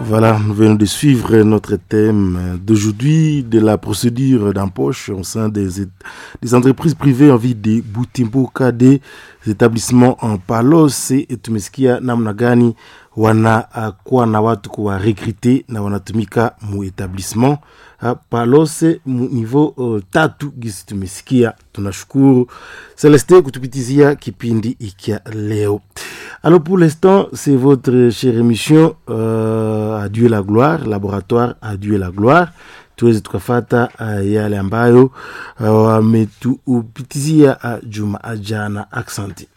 Voilà, nous venons de suivre notre thème d'aujourd'hui de la procédure d'empoche au sein des entreprises privées en ville de Butimbuka, des établissements en Palos et tumesikia namna gani wanakuwa na watu kuwa rekrite na wanatumika mu etablissement Palose mu niveau tatu gisi tumesikia. Tunashukuru Celeste kutupitizia kipindi ikia leo. Alors pour l'instant, c'est votre chère émission à Dieu la gloire, laboratoire à Dieu la gloire. Tuweze tukafata yale ambayo wametupitizia juma ajana. Aksanti.